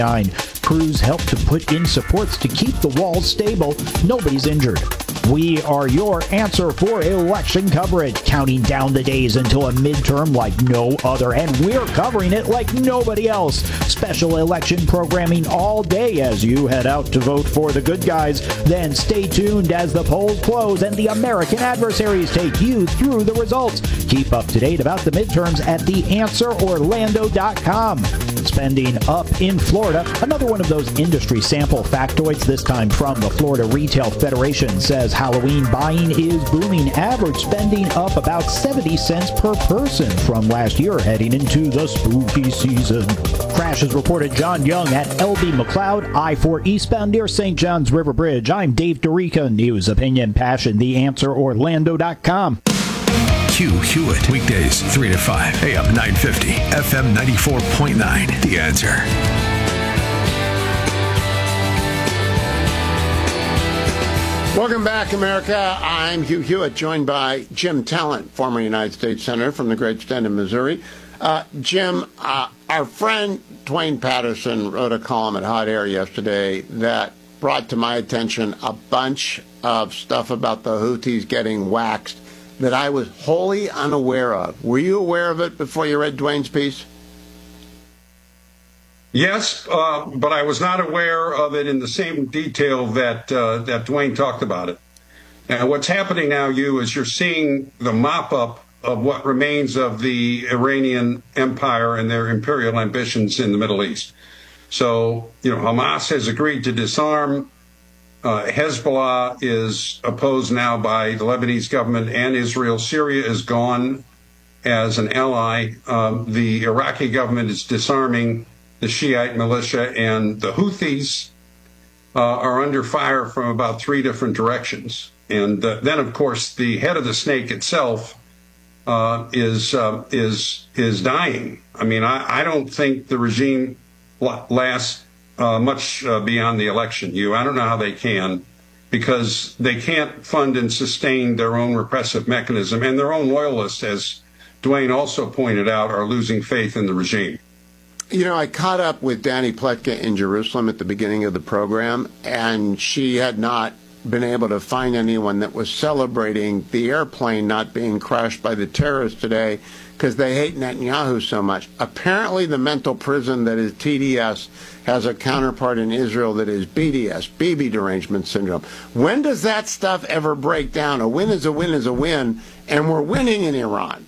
Crews help to put in supports to keep the walls stable. Nobody's injured. We are your answer for election coverage, counting down the days until a midterm like no other, and we're covering it like nobody else. Special election programming all day as you head out to vote for the good guys. Then stay tuned as the polls close and the American adversaries take you through the results. Keep up to date about the midterms at theanswerorlando.com. Spending up in Florida. Another one of those industry sample factoids, this time from the Florida Retail Federation, says Halloween buying is booming. Average spending up about 70 cents per person from last year heading into the spooky season. Crashes reported John Young at LB McLeod, I-4 eastbound near St. John's River Bridge. I'm Dave DeRica, News, Opinion, Passion, TheAnswerOrlando.com. Hugh Hewitt, weekdays 3 to 5, AM 950, FM 94.9. The Answer. Welcome back, America. I'm Hugh Hewitt, joined by Jim Talent, former United States Senator from the great state of Missouri. Jim, our friend Dwayne Patterson wrote a column at Hot Air yesterday that brought to my attention a bunch of stuff about the Houthis getting waxed that I was wholly unaware of. Were you aware of it before you read Dwayne's piece? Yes, but I was not aware of it in the same detail that Dwayne talked about it. Now, what's happening now, is you're seeing the mop-up of what remains of the Iranian empire and their imperial ambitions in the Middle East. So, Hamas has agreed to disarm. Hezbollah is opposed now by the Lebanese government and Israel. Syria is gone as an ally. The Iraqi government is disarming the Shiite militia, and the Houthis are under fire from about 3 different directions. And then, of course, the head of the snake itself is dying. I mean, I don't think the regime lasts much beyond the election. I don't know how they can, because they can't fund and sustain their own repressive mechanism, and their own loyalists, as Dwayne also pointed out, are losing faith in the regime. I caught up with Danny Pletka in Jerusalem at the beginning of the program, and she had not been able to find anyone that was celebrating the airplane not being crashed by the terrorists today because they hate Netanyahu so much. Apparently, the mental prison that is TDS has a counterpart in Israel that is BDS, Bibi derangement syndrome. When does that stuff ever break down? A win is a win is a win, and we're winning in Iran.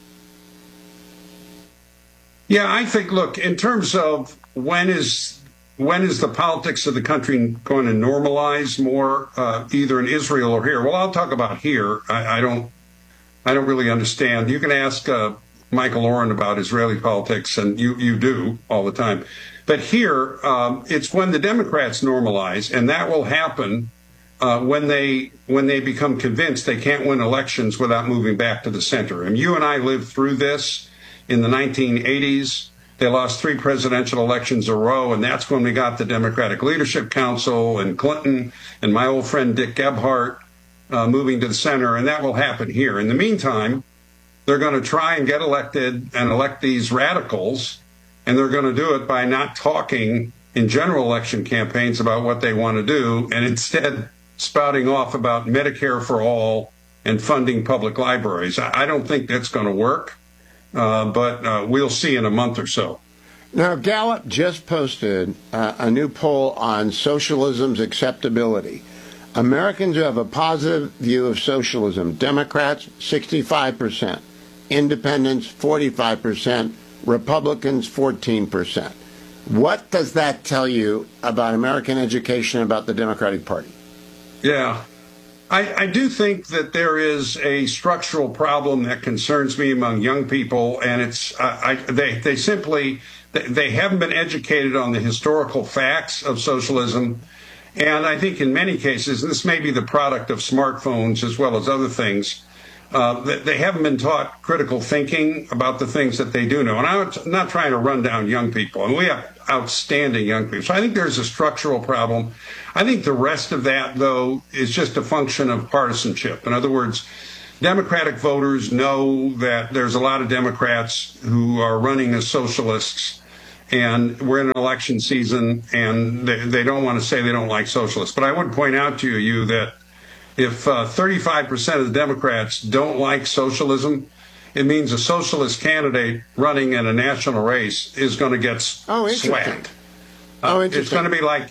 Yeah, I think, look, in terms of when is the politics of the country going to normalize more, either in Israel or here? Well, I'll talk about here. I don't really understand. You can ask Michael Oren about Israeli politics, and you do all the time. But here, it's when the Democrats normalize, and that will happen when they become convinced they can't win elections without moving back to the center. And you and I lived through this in the 1980s. They lost 3 presidential elections in a row, and that's when we got the Democratic Leadership Council and Clinton and my old friend Dick Gebhardt moving to the center, and that will happen here. In the meantime, they're going to try and get elected and elect these radicals, and they're going to do it by not talking in general election campaigns about what they want to do, and instead spouting off about Medicare for all and funding public libraries. I don't think that's going to work. But we'll see in a month or so. Now, Gallup just posted a new poll on socialism's acceptability. Americans who have a positive view of socialism, Democrats, 65%, Independents, 45%, Republicans, 14%. What does that tell you about American education, about the Democratic Party? Yeah. I do think that there is a structural problem that concerns me among young people, and it's they simply haven't been educated on the historical facts of socialism. And I think in many cases, and this may be the product of smartphones as well as other things, they haven't been taught critical thinking about the things that they do know. And I'm not trying to run down young people, and we have outstanding young people. So I think there's a structural problem. I think the rest of that, though, is just a function of partisanship. In other words, Democratic voters know that there's a lot of Democrats who are running as socialists, and we're in an election season, and they don't want to say they don't like socialists. But I would point out to you that if 35% of the Democrats don't like socialism, it means a socialist candidate running in a national race is going to get swagged. It's going to be like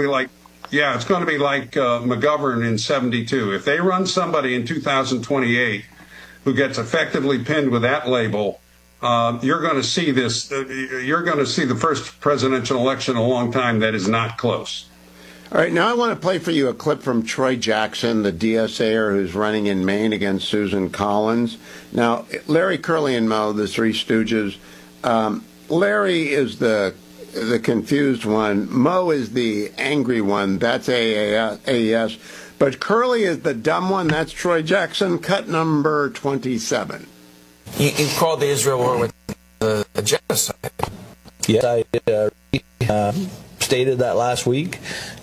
McGovern in '72. If they run somebody in 2028 who gets effectively pinned with that label, you're going to see this. You're going to see the first presidential election in a long time that is not close. All right, now I want to play for you a clip from Troy Jackson, the DSAer who's running in Maine against Susan Collins. Now, Larry, Curly, and Moe, the Three Stooges. Larry is the confused one. Moe is the angry one. That's AES. But Curly is the dumb one. That's Troy Jackson. Cut number 27. You called the Israel war with a genocide. Yes, I stated that last week.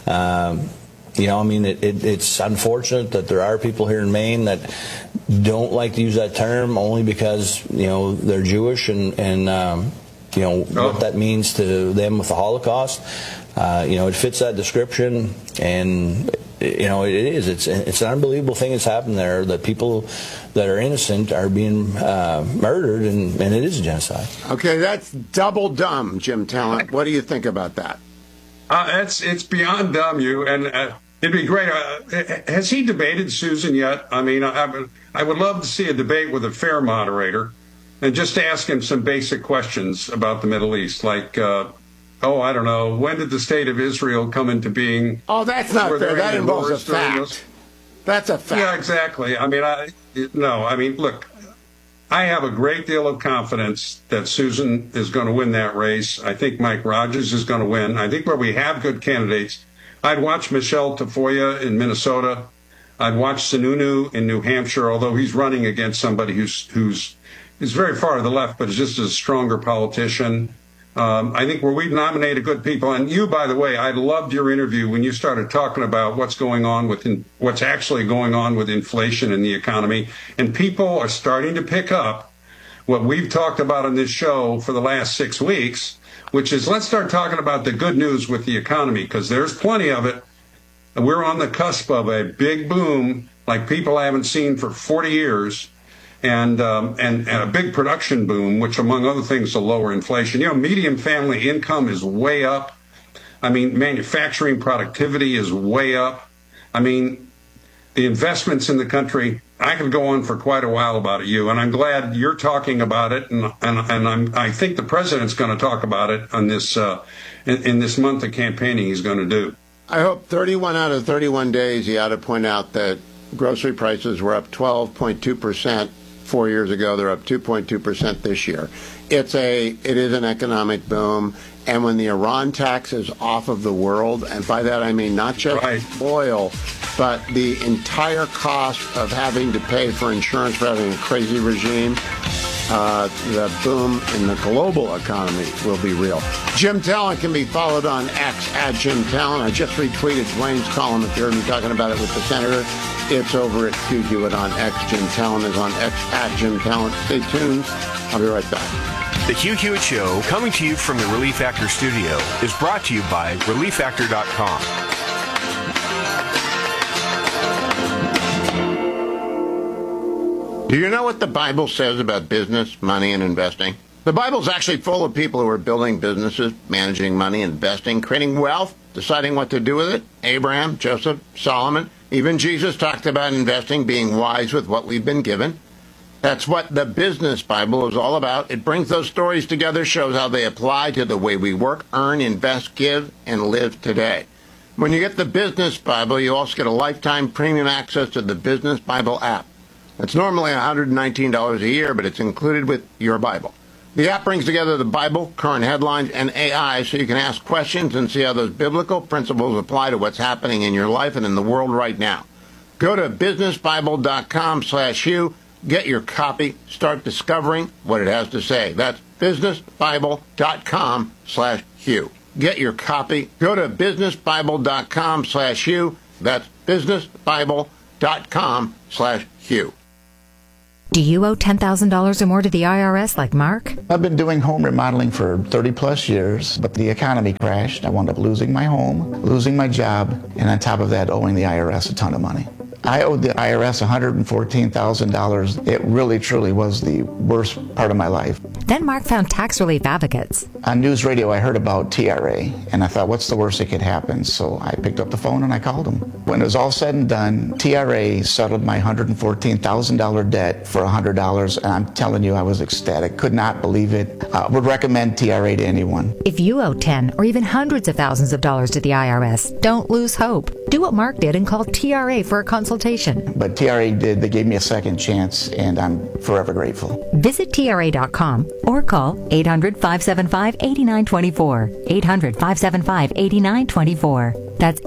It's unfortunate that there are people here in Maine that don't like to use that term only because, they're Jewish and what that means to them with the Holocaust. It fits that description, and it's an unbelievable thing that's happened there, that people that are innocent are being murdered, and it is a genocide. Okay, that's double dumb, Jim Talent. What do you think about that? It's beyond dumb, and it'd be great. Has he debated Susan yet? I mean, I would love to see a debate with a fair moderator, and just ask him some basic questions about the Middle East, like, I don't know, when did the state of Israel come into being? Oh, that's not fair. That involves a fact. That's a fact. Yeah, exactly. Look, I have a great deal of confidence that Susan is going to win that race. I think Mike Rogers is going to win. I think where we have good candidates, I'd watch Michelle Tafoya in Minnesota. I'd watch Sununu in New Hampshire, although he's running against somebody who's very far to the left, but is just a stronger politician. I think where we've nominated good people, and you, by the way, I loved your interview when you started talking about what's actually going on with inflation in the economy, and people are starting to pick up what we've talked about on this show for the last 6 weeks, which is let's start talking about the good news with the economy, because there's plenty of it. We're on the cusp of a big boom like people haven't seen for 40 years. And a big production boom, which among other things will lower inflation. Median family income is way up. Manufacturing productivity is way up. The investments in the country, I could go on for quite a while about it, and I'm glad you're talking about it, and I think the president's going to talk about it on this in this month of campaigning he's going to do. I hope 31 out of 31 days he ought to point out that grocery prices were up 12.2%. 4 years ago. They're up 2.2% this year. It is an economic boom, and when the Iran tax is off of the world, and by that I mean not just oil, but the entire cost of having to pay for insurance for having a crazy regime, the boom in the global economy will be real. Jim Talent can be followed on X at Jim Talent. I just retweeted Dwayne's column if you heard me talking about it with the senator. It's over at Hugh Hewitt on X. Jim Talent is on X at Jim Talent. Stay tuned. I'll be right back. The Hugh Hewitt Show, coming to you from the Relief Factor studio, is brought to you by ReliefFactor.com. Do you know what the Bible says about business, money, and investing? The Bible's actually full of people who are building businesses, managing money, investing, creating wealth, deciding what to do with it. Abraham, Joseph, Solomon, even Jesus talked about investing, being wise with what we've been given. That's what the Business Bible is all about. It brings those stories together, shows how they apply to the way we work, earn, invest, give, and live today. When you get the Business Bible, you also get a lifetime premium access to the Business Bible app. It's normally $119 a year, but it's included with your Bible. The app brings together the Bible, current headlines, and AI so you can ask questions and see how those biblical principles apply to what's happening in your life and in the world right now. Go to businessbible.com/Hugh. Get your copy. Start discovering what it has to say. That's businessbible.com/Hugh. Get your copy. Go to businessbible.com/Hugh. That's businessbible.com/Hugh. Do you owe $10,000 or more to the IRS like Mark? I've been doing home remodeling for 30 plus years, but the economy crashed. I wound up losing my home, losing my job, and on top of that, owing the IRS a ton of money. I owed the IRS $114,000. It really, truly was the worst part of my life. Then Mark found Tax Relief Advocates. On news radio, I heard about TRA, and I thought, what's the worst that could happen? So I picked up the phone and I called them. When it was all said and done, TRA settled my $114,000 debt for $100, and I'm telling you, I was ecstatic. Could not believe it. Would recommend TRA to anyone. If you owe 10 or even hundreds of thousands of dollars to the IRS, don't lose hope. Do what Mark did and call TRA for a consultation. But TRA did. They gave me a second chance, and I'm forever grateful. Visit TRA.com or call 800-575-8924. 800-575-8924. That's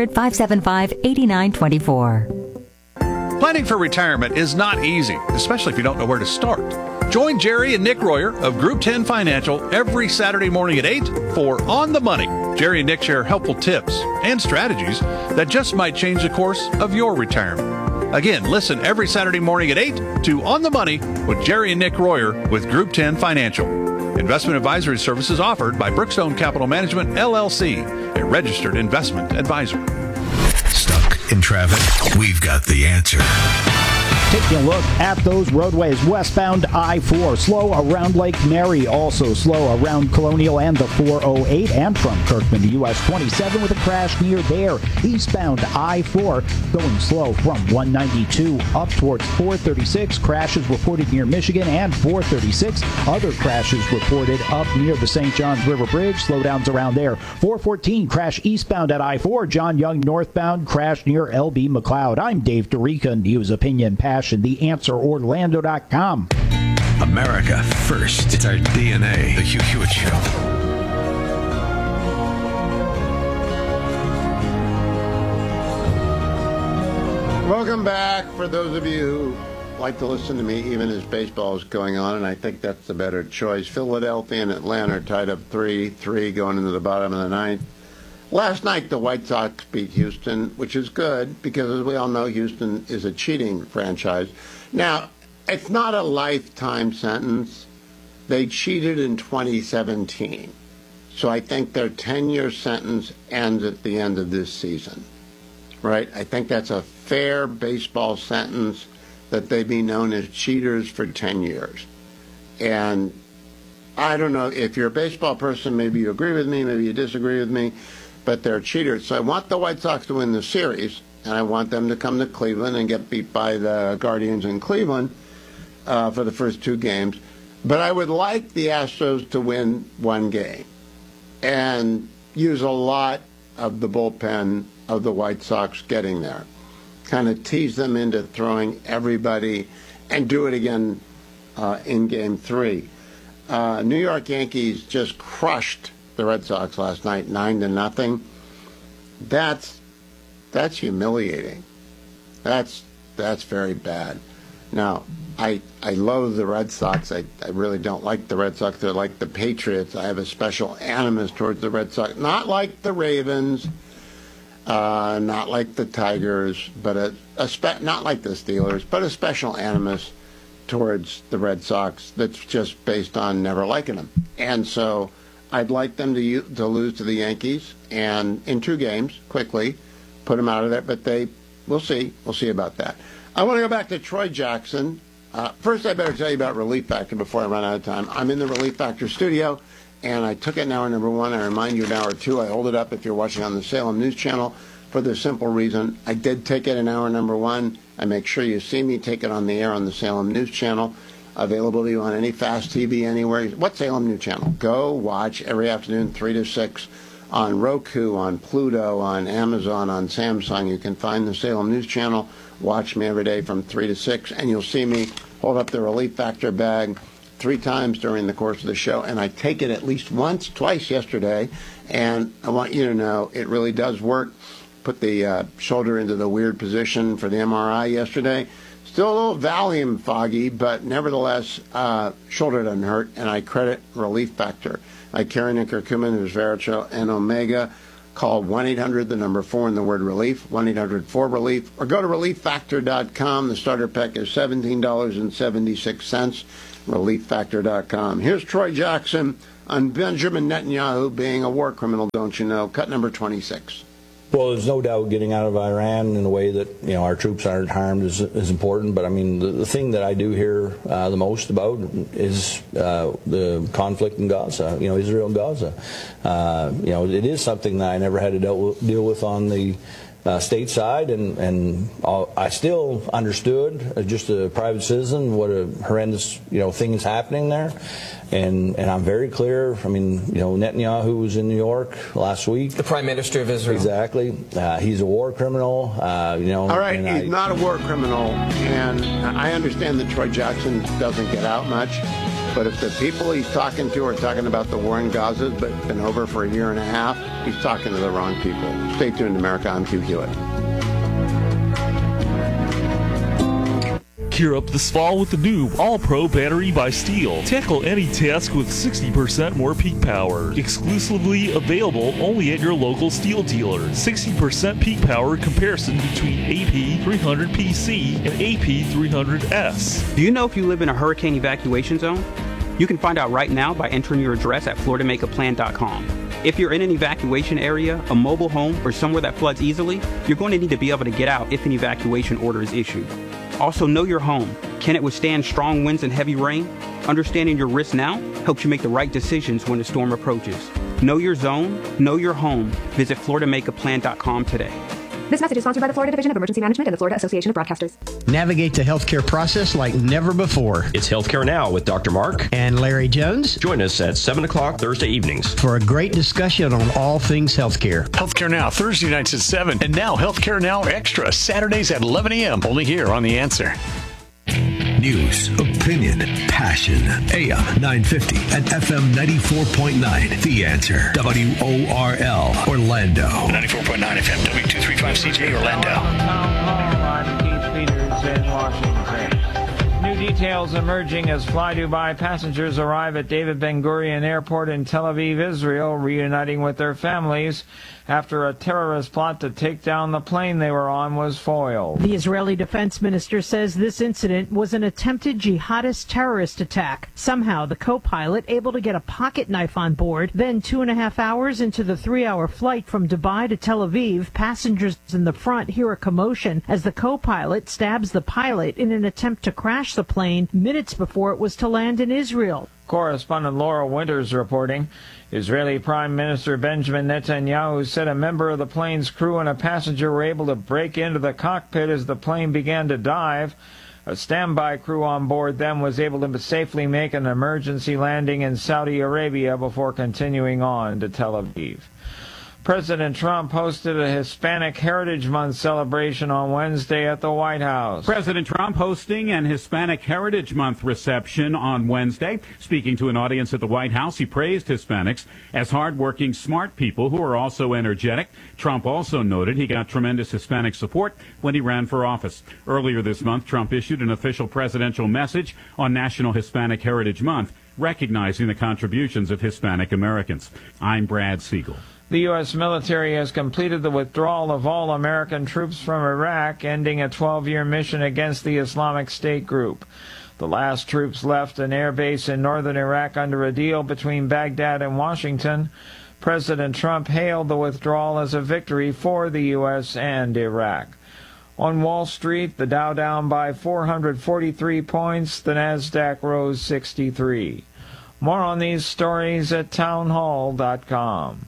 800-575-8924. Planning for retirement is not easy, especially if you don't know where to start. Join Jerry and Nick Royer of Group 10 Financial every Saturday morning at 8 for On the Money. Jerry and Nick share helpful tips and strategies that just might change the course of your retirement. Again, listen every Saturday morning at 8 to On the Money with Jerry and Nick Royer with Group 10 Financial. Investment advisory services offered by Brookstone Capital Management, LLC, a registered investment advisor. Stuck in traffic? We've got the answer. Taking a look at those roadways, westbound I-4, slow around Lake Mary, also slow around Colonial and the 408, and from Kirkman to US 27 with a crash near there. Eastbound I-4 going slow from 192 up towards 436. Crashes reported near Michigan and 436. Other crashes reported up near the St. Johns River Bridge. Slowdowns around there. 414 crash eastbound at I-4. John Young northbound crash near LB McLeod. I'm Dave Dorica, News Opinion Passion. TheAnswerOrlando.com. America first. It's our DNA. The Hugh Hewitt Show. Welcome back. For those of you who like to listen to me even as baseball is going on, and I think that's the better choice. Philadelphia and Atlanta are tied up 3-3 going into the bottom of the ninth. Last night, the White Sox beat Houston, which is good because, as we all know, Houston is a cheating franchise. Now, it's not a lifetime sentence. They cheated in 2017. So I think their 10-year sentence ends at the end of this season, right? I think that's a fair baseball sentence that they be known as cheaters for 10 years. And I don't know, if you're a baseball person, maybe you agree with me, maybe you disagree with me, but they're cheaters. So I want the White Sox to win the series, and I want them to come to Cleveland and get beat by the Guardians in Cleveland for the first two games. But I would like the Astros to win one game and use a lot of the bullpen of the White Sox getting there. Kind of tease them into throwing everybody and do it again in Game 3. New York Yankees just crushed the Red Sox last night, 9-0. That's humiliating. That's very bad. Now, I loathe the Red Sox. I really don't like the Red Sox. They're like the Patriots. I have a special animus towards the Red Sox. Not like the Ravens, not like the Tigers, but not like the Steelers, but a special animus towards the Red Sox that's just based on never liking them. And so I'd like them to lose to the Yankees, and in 2 games, quickly, put them out of there. But we'll see. We'll see about that. I want to go back to Troy Jackson. First, I better tell you about Relief Factor before I run out of time. I'm in the Relief Factor studio, and I took it in hour number 1. I remind you in hour 2. I hold it up if you're watching on the Salem News Channel for the simple reason I did take it in hour number 1. I make sure you see me take it on the air on the Salem News Channel. Available to you on any fast TV anywhere. What Salem News Channel? Go watch every afternoon 3 to 6 on Roku, on Pluto, on Amazon, on Samsung. You can find the Salem News Channel. Watch me every day from 3 to 6, and you'll see me hold up the Relief Factor bag 3 times during the course of the show, and I take it at least twice yesterday, and I want you to know it really does work. Put the shoulder into the weird position for the MRI yesterday. Still a little Valium foggy, but nevertheless, shoulder doesn't hurt, and I credit Relief Factor. I carry curcumin, resveratrol, and omega. Call 1-800-4 and the word relief, 1-800-4RELIEF, or go to relieffactor.com. The starter pack is $17.76, relieffactor.com. Here's Troy Jackson on Benjamin Netanyahu being a war criminal, don't you know? Cut number 26. Well, there's no doubt getting out of Iran in a way that, you know, our troops aren't harmed is important. But I mean, the thing that I do hear the most about is the conflict in Gaza. You know, Israel and Gaza. You know, it is something that I never had to deal with on the state side, and I still understood, just a private citizen, what a horrendous, you know, thing is happening there. And I'm very clear. I mean, you know, Netanyahu was in New York last week. The Prime Minister of Israel. Exactly. He's a war criminal. You know. All right, he's not a war criminal, and I understand that Troy Jackson doesn't get out much. But if the people he's talking to are talking about the war in Gaza, but it's been over for a year and a half, he's talking to the wrong people. Stay tuned, America. I'm Hugh Hewitt. Gear up this fall with the new All-Pro battery by Steel. Tackle any task with 60% more peak power. Exclusively available only at your local Steel dealer. 60% peak power comparison between AP300PC and AP300S. Do you know if you live in a hurricane evacuation zone? You can find out right now by entering your address at FloridaMakeAPlan.com. If you're in an evacuation area, a mobile home, or somewhere that floods easily, you're going to need to be able to get out if an evacuation order is issued. Also, know your home. Can it withstand strong winds and heavy rain? Understanding your risk now helps you make the right decisions when the storm approaches. Know your zone, know your home. Visit FloridaMakeAPlan.com today. This message is sponsored by the Florida Division of Emergency Management and the Florida Association of Broadcasters. Navigate the healthcare process like never before. It's Healthcare Now with Dr. Mark and Larry Jones. Join us at 7 o'clock Thursday evenings for a great discussion on all things healthcare. Healthcare Now, Thursday nights at 7. And now Healthcare Now Extra, Saturdays at 11 a.m. Only here on The Answer. News, opinion, passion. AM 950 and FM 94.9. The Answer. WORL, Orlando. 94.9 FM, W235CJ, Orlando. I'm Keith Peters in Washington. New details emerging as Fly Dubai passengers arrive at David Ben Gurion Airport in Tel Aviv, Israel, reuniting with their families after a terrorist plot to take down the plane they were on was foiled. The Israeli defense minister says this incident was an attempted jihadist terrorist attack. Somehow, the co-pilot able to get a pocket knife on board. Then 2.5 hours into the 3-hour flight from Dubai to Tel Aviv, passengers in the front hear a commotion as the co-pilot stabs the pilot in an attempt to crash the plane minutes before it was to land in Israel. Correspondent Laura Winters reporting. Israeli Prime Minister Benjamin Netanyahu said a member of the plane's crew and a passenger were able to break into the cockpit as the plane began to dive. A standby crew on board then was able to safely make an emergency landing in Saudi Arabia before continuing on to Tel Aviv. President Trump hosted a Hispanic Heritage Month celebration on Wednesday at the White House. President Trump hosting an Hispanic Heritage Month reception on Wednesday. Speaking to an audience at the White House, he praised Hispanics as hardworking, smart people who are also energetic. Trump also noted he got tremendous Hispanic support when he ran for office. Earlier this month, Trump issued an official presidential message on National Hispanic Heritage Month, recognizing the contributions of Hispanic Americans. I'm Brad Siegel. The U.S. military has completed the withdrawal of all American troops from Iraq, ending a 12-year mission against the Islamic State group. The last troops left an air base in northern Iraq under a deal between Baghdad and Washington. President Trump hailed the withdrawal as a victory for the U.S. and Iraq. On Wall Street, the Dow down by 443 points, the Nasdaq rose 63. More on these stories at townhall.com.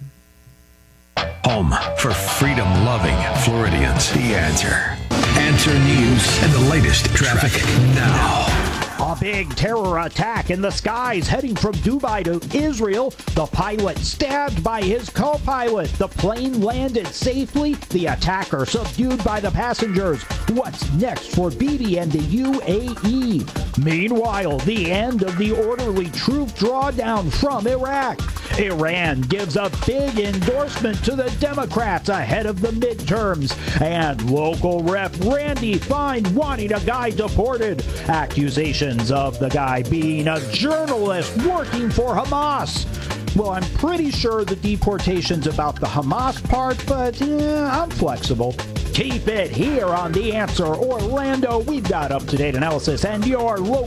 Home for freedom-loving Floridians. The Answer. Answer News and the latest traffic now. A big terror attack in the skies heading from Dubai to Israel. The pilot stabbed by his co-pilot. The plane landed safely. The attacker subdued by the passengers. What's next for Bibi and the UAE? Meanwhile, the end of the orderly troop drawdown from Iraq. Iran gives a big endorsement to the Democrats ahead of the midterms. And local rep Randy Fine wanting a guy deported. Accusations of the guy being a journalist working for Hamas. Well, I'm pretty sure the deportation's about the Hamas part, but I'm flexible. Keep it here on The Answer Orlando. We've got up-to-date analysis and your local